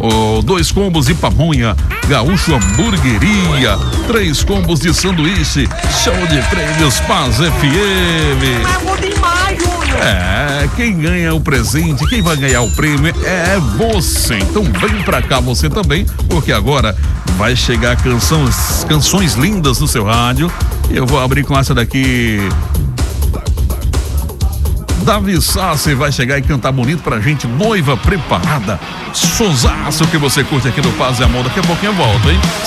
2 combos de pamonha, Gaúcho Hamburgueria, 3 combos de sanduíche, show de prêmios Paz FM. Quem ganha o presente, quem vai ganhar o prêmio é você. Então vem pra cá você também, porque agora vai chegar canções lindas no seu rádio. E eu vou abrir com essa daqui. Davi Sassi vai chegar e cantar bonito pra gente, Noiva Preparada. Sonsaço que você curte aqui no Paz e Amor. Daqui a pouquinho eu volto, hein?